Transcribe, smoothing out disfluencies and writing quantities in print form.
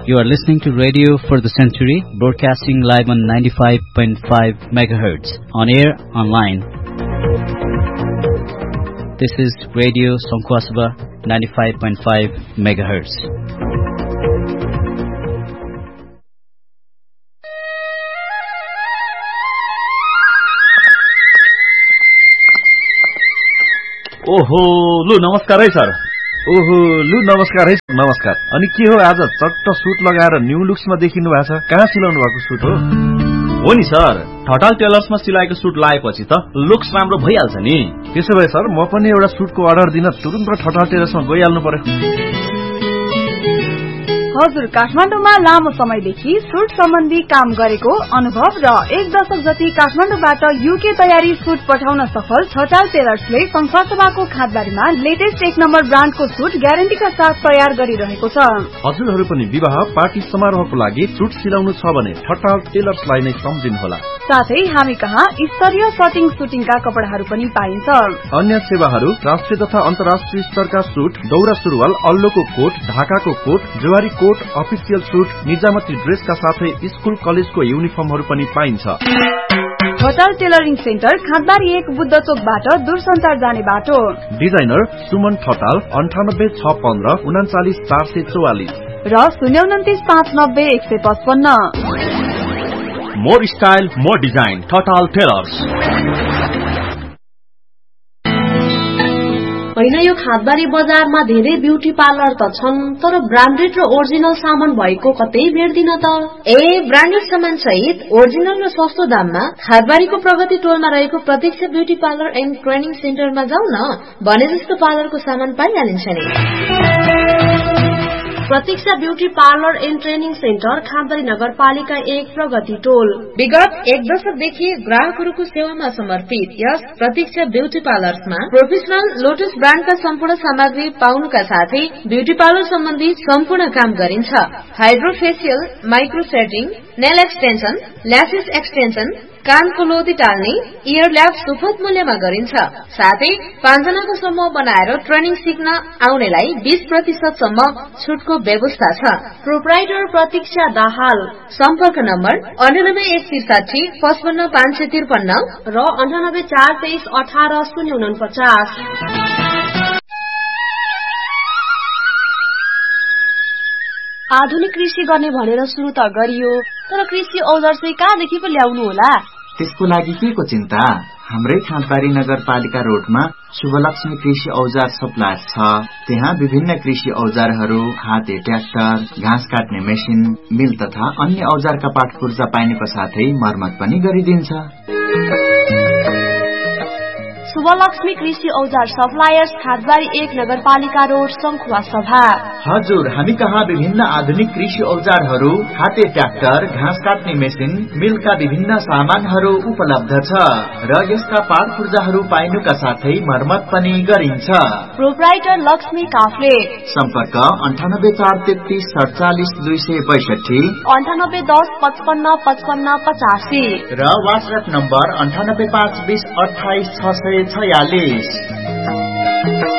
You are listening to Radio for the Century, broadcasting live on 95.5 megahertz, on air, online. This is Radio Songkhwasaba, 95.5 megahertz. ओहो लु नमस्कार है sir. ओहो लु नमस्कार है नमस्कार। अनि के हो आज चट्ट सुट लगाएर न्यू लुक्समा देखिनु भएको छ? कहाँ सिलाउनु भएको सुट हो नि सर, ठटाल टेलर्समा सिलाएको सुट लाएपछि त लुक्स राम्रो भइहाल्छ नि। त्यसो भए सर म पनि एउटा सुटको अर्डर दिन तुरुन्त ठटाल टेलर्समा गइहाल्नु पर्यो। हजुर, काठमाडौँमा लामो समयदेखि सुट सम्बन्धी काम गरेको अनुभव र 1 दशक जति काठमाडौँबाट युके तयारी सुट पठाउन सफल ठटाल टेलर्सले सङ्खुवासभाको खादबारीमा लेटेस्ट 1 नम्बर ब्रान्डको सुट ग्यारेन्टीका साथ तयार गरिरहेको छ। हजुरहरू पनि विवाह पार्टी समारोहको लागि सुट सिलाउनु छ भने ठटाल टेलर्सलाई नै सम्झिनुहोला। साथै हामी कहाँ स्तरीय सटिङ सुटिङका कपडाहरू पनि पाइन्छ। अन्य सेवाहरू राष्ट्रिय तथा अन्तर्राष्ट्रिय स्तरका सुट, दौरा सुरुवाल, अल्लोको कोट, ढाकाको कोट, जवारी कोट, अफिसियल सुट, निजामती ड्रेसका साथै स्कुल कलेजको युनिफर्महरू पनि पाइन्छ। ठटाल टेलरिङ सेन्टर खादबारी 1 बुद्ध चोकबाट दूरसञ्चार जाने बाटो। डिजाइनर सुमन ठटाल 98 615 39 444 र 029 590 155। More style more design Thatal tailors. होइन, यो खादबारी बजारमा धेरै ब्युटी पार्लर त छन्, तर ब्रान्डेड र ओरिजिनल सामान भएको कतै भेट्दिन त। ब्रान्डेड सामान सहित ओरिजिनल र सस्तो दाममा खादबारीको प्रगति टोलमा रहेको प्रत्यक्ष ब्युटी पार्लर एन्ड ट्रेनिङ सेन्टरमा जाउँ न, भने जस्तो पार्लरको सामान पाइहालिन्छ नि। प्रतीक्षा beauty parlour and training centre खादबारी नगरपालिका 1 प्रगति टोल। विगत 1 दशकदेखि ग्राहकहरूको सेवामा समर्पित यस प्रतीक्षा ब्यूटी पार्लरमा प्रोफेसनल लोटस ब्रान्डका सम्पूर्ण सामग्री पाउनुका साथै ब्यूटी पार्लर सम्बन्धी सम्पूर्ण काम गरिन्छ। Hydrofacial, micro setting, nail extension, lashes extension, कानको लोदी टाल्ने, इयर ल्याब सुपथ मूल्यमा गरिन्छ। साथै 5 जनाको समूह बनाएर ट्रेनिङ सिक्न आउनेलाई 20% सम्म छुटको व्यवस्था छ। प्रोप्राइटर प्रतीक्षा दाहाल। सम्पर्क नम्बर 98 163 55 553 र 98 423 18 049। आधुनिक कृषि गर्ने भनेर सुरु त गरियो, तर कृषि औजार चाहिँ कहाँदेखि पो ल्याउनु होला? त्यसको लागि के को चिन्ता? हाम्रै खादबारी नगरपालिका रोडमा शुभलक्ष्मी कृषि औजार सप्लायर छ। त्यहाँ विभिन्न कृषि औजारहरू, हाते ट्र्याक्टर, घाँस काट्ने मेसिन, मिल तथा अन्य औजारका पाटपुर्जा पाइनुको साथै मर्मत पनि गरिदिन्छ। शुभलक्ष्मी कृषि औजार सप्लायर्स खादबारी 1 नगरपालिका रोड सङ्खुवासभा। हजुर, हामी कहाँ विभिन्न आधुनिक कृषि औजारहरू, हाते ट्र्याक्टर, घाँस काट्ने मेसिन, मिलका विभिन्न सामानहरू उपलब्ध छ र यसका पाटपुर्जाहरू पाइनुका साथै मर्मत पनि गरिन्छ। प्रोप्राइटर लक्ष्मी काफ्ले। सम्पर्क 98 433 47 262, 98 10 55 55 85 र वाट्सएप नम्बर 98 520 28 646।